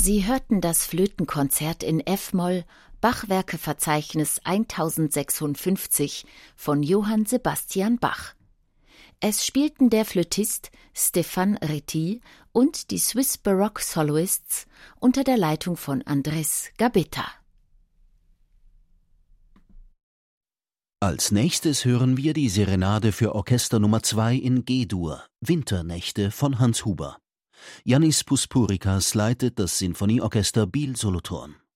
Sie hörten das Flötenkonzert in F-Moll, Bachwerkeverzeichnis 1056 von Johann Sebastian Bach. Es spielten der Flötist Stéphane Retty und die Swiss Baroque Soloists unter der Leitung von Andrés Gabetta. Als nächstes hören wir die Serenade für Orchester Nummer 2 in G-Dur, Winternächte von Hans Huber. Yannis Puspurikas leitet das Sinfonieorchester Biel Solothurn.